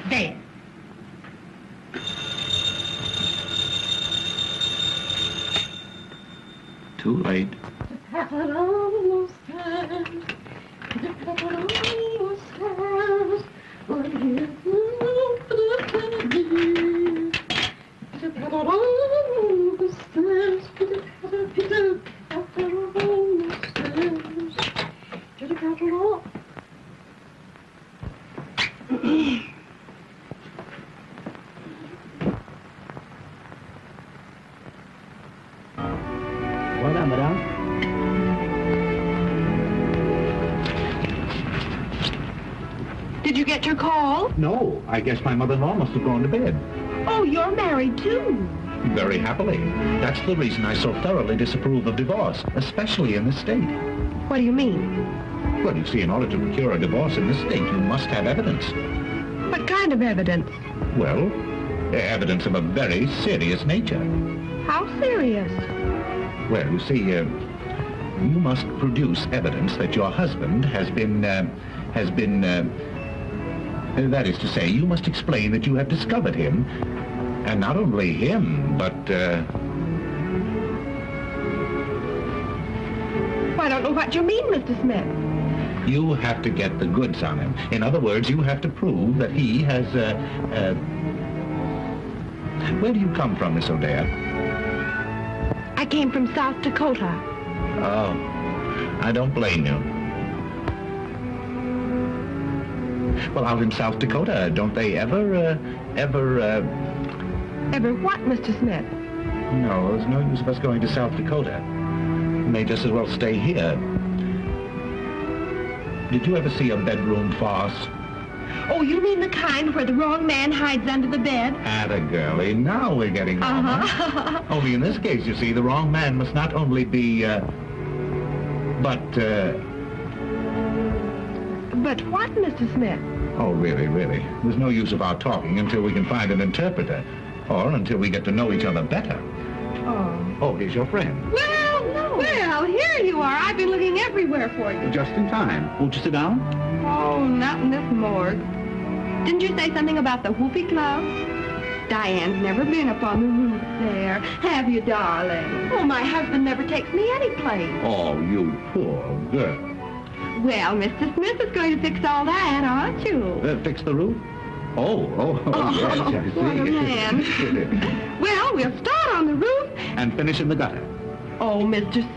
There. Too late. Voilà, madame. Did you get your call? No, I guess my mother-in-law must have gone to bed. Oh, you're married, too. Very happily. That's the reason I so thoroughly disapprove of divorce, especially in this state. What do you mean? Well, you see, in order to procure a divorce in this state, you must have evidence. What kind of evidence? Well, evidence of a very serious nature. How serious? Well, you see, you must produce evidence that your husband has been, that is to say, you must explain that you have discovered him, and not only him, but, I don't know what you mean, Mr. Smith. you have to get the goods on him. In other words, you have to prove that he has, where do you come from, Miss O'Dea? I came from South Dakota. Oh, I don't blame you. Well, out in South Dakota, don't they ever... Ever what, Mr. Smith? No, there's no use of us going to South Dakota. We may just as well stay here. Did you ever see a bedroom farce? Oh, you mean the kind where the wrong man hides under the bed? Atta girlie, now we're getting on. Uh-huh. Only in this case, you see, the wrong man must not only be, but what, Mr. Smith? Oh, really. There's no use of our talking until we can find an interpreter, or until we get to know each other better. Oh. Oh, here's your friend. Well, here you are. I've been looking everywhere for you. Just in time. Won't you sit down? Oh, not in this morgue. Didn't you say something about the Whoopee Club? Diane's never been up on the roof there. Have you, darling? Oh, my husband never takes me any place. Oh, you poor girl. Well, Mr. Smith is going to fix all that, aren't you? Fix the roof? Oh, yes, I see. What a man. Well, we'll start on the roof. And finish in the gutter. Oh, Mr.